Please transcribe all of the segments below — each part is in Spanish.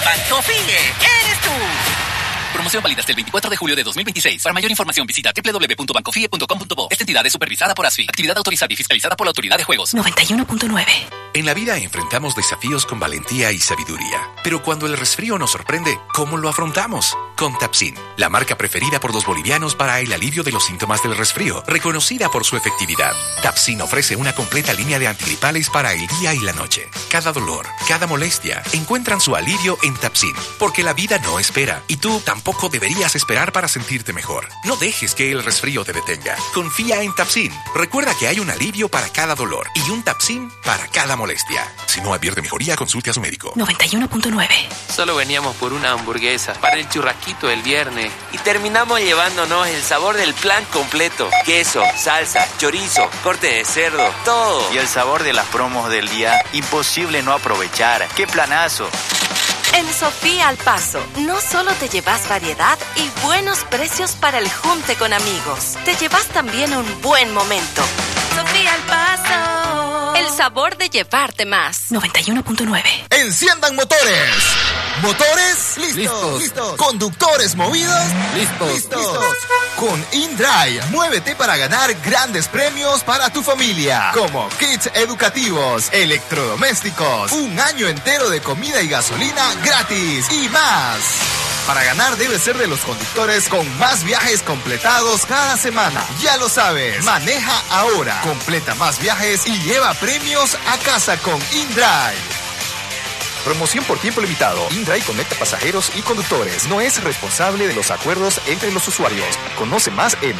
Bancofíe, eres tú. Promoción válida hasta el 24 de julio de 2026. Para mayor información visita www.bancofie.com.bo. Esta entidad es supervisada por ASFI. Actividad autorizada y fiscalizada por la Autoridad de Juegos. 91.9. En la vida enfrentamos desafíos con valentía y sabiduría. Pero cuando el resfrío nos sorprende, ¿cómo lo afrontamos? Con Tapsin, la marca preferida por los bolivianos para el alivio de los síntomas del resfrío, reconocida por su efectividad. Tapsin ofrece una completa línea de antigripales para el día y la noche. Cada dolor, cada molestia, encuentran su alivio en Tapsin. Porque la vida no espera y tú tampoco deberías esperar para sentirte mejor. No dejes que el resfrío te detenga. Confía en Tapsin. Recuerda que hay un alivio para cada dolor y un Tapsin para cada molestia. Si no advierte mejoría, consulte a su médico. 91.9. Solo veníamos por una hamburguesa para el churrasquito del viernes y terminamos llevándonos el sabor del plan completo. Queso, salsa, chorizo, corte de cerdo, todo. Y el sabor de las promos del día, imposible no aprovechar. ¡Qué planazo! En Sofía al Paso, no solo te llevas variedad y buenos precios para el junte con amigos, te llevas también un buen momento. Sofía al Paso, el sabor de llevarte más. 91.9. Enciendan motores. ¿Motores? Listos. ¿Conductores movidos? Listos. Con InDrive, muévete para ganar grandes premios para tu familia, como kits educativos, electrodomésticos, un año entero de comida y gasolina gratis y más. Para ganar debes ser de los conductores con más viajes completados cada semana. Ya lo sabes, maneja ahora, completa más viajes y lleva premios a casa con InDrive. Promoción por tiempo limitado. InDrive conecta pasajeros y conductores. No es responsable de los acuerdos entre los usuarios. Conoce más en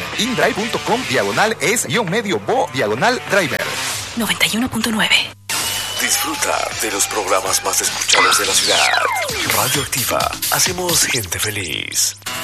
indrive.com/es-medio-bo/driver. 91.9. Disfruta de los programas más escuchados de la ciudad. Radio Activa. Hacemos gente feliz.